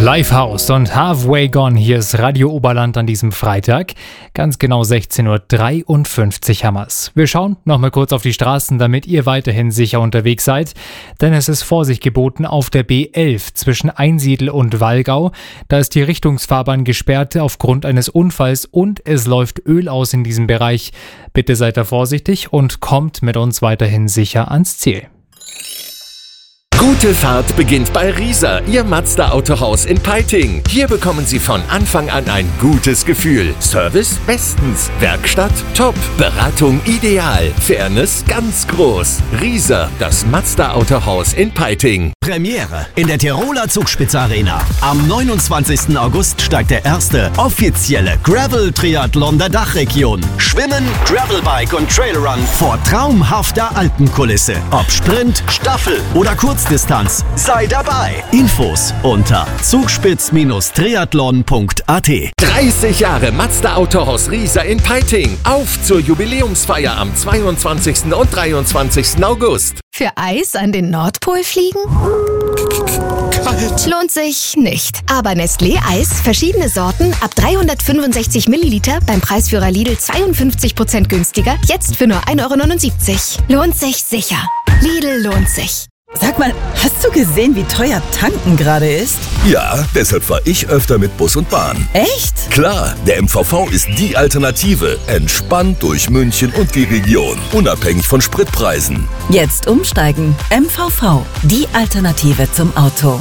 Lifehouse und Halfway Gone, hier ist Radio Oberland an diesem Freitag. Ganz genau 16.53 Uhr haben wir's. Wir schauen nochmal kurz auf die Straßen, damit ihr weiterhin sicher unterwegs seid. Denn es ist Vorsicht geboten auf der B11 zwischen Einsiedl und Wallgau. Da ist die Richtungsfahrbahn gesperrt aufgrund eines Unfalls und es läuft Öl aus in diesem Bereich. Bitte seid da vorsichtig und kommt mit uns weiterhin sicher ans Ziel. Gute Fahrt beginnt bei Rieser, Ihr Mazda-Autohaus in Peiting. Hier bekommen Sie von Anfang an ein gutes Gefühl. Service bestens, Werkstatt top, Beratung ideal, Fairness ganz groß. Rieser, das Mazda-Autohaus in Peiting. Premiere in der Tiroler Zugspitze-Arena. Am 29. August steigt der erste offizielle Gravel-Triathlon der Dachregion. Schwimmen, Gravelbike und Trailrun vor traumhafter Alpenkulisse. Ob Sprint, Staffel oder Kurzdistanz, sei dabei. Infos unter zugspitz-triathlon.at. 30 Jahre Mazda Autohaus Rieser in Peiting. Auf zur Jubiläumsfeier am 22. und 23. August. Für Eis an den Nordpol fliegen? Kalt. Lohnt sich nicht. Aber Nestlé Eis, verschiedene Sorten, ab 365 Milliliter, beim Preisführer Lidl 52% günstiger, jetzt für nur 1,79 €. Lohnt sich sicher. Lidl lohnt sich. Sag mal, hast du gesehen, wie teuer tanken gerade ist? Ja, deshalb fahre ich öfter mit Bus und Bahn. Echt? Klar, der MVV ist die Alternative. Entspannt durch München und die Region. Unabhängig von Spritpreisen. Jetzt umsteigen. MVV, die Alternative zum Auto.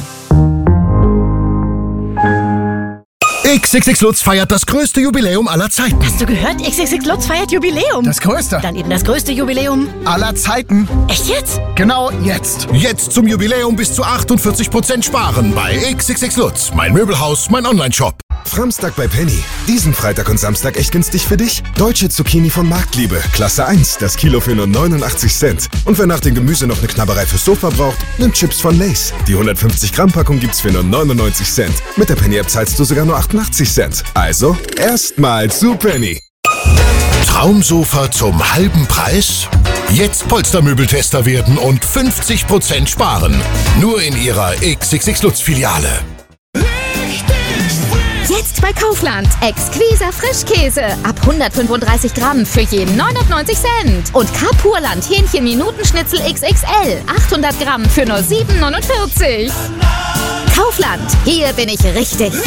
XXX Lutz feiert das größte Jubiläum aller Zeiten. Hast du gehört? XXX Lutz feiert Jubiläum. Das größte. Dann eben das größte Jubiläum Aller Zeiten. Echt jetzt? Genau jetzt. Jetzt zum Jubiläum bis zu 48% sparen bei XXX Lutz. Mein Möbelhaus, mein Onlineshop. Samstag bei Penny. Diesen Freitag und Samstag echt günstig für dich. Deutsche Zucchini von Marktliebe. Klasse 1. Das Kilo für nur 89 Cent. Und wer nach dem Gemüse noch eine Knabberei fürs Sofa braucht, nimmt Chips von Lay's. Die 150 Gramm Packung gibt's für nur 99 Cent. Mit der Penny App zahlst du sogar nur 88 Cent. Also, erstmal zu Penny. Traumsofa zum halben Preis? Jetzt Polstermöbeltester werden und 50% sparen. Nur in ihrer XXX Lutz Filiale. Jetzt bei Kaufland. Exquiser Frischkäse. Ab 135 Gramm für je 99 Cent. Und Kapurland Hähnchen-Minutenschnitzel XXL. 800 Gramm für nur 7,49 €. Kaufland. Hier bin ich richtig.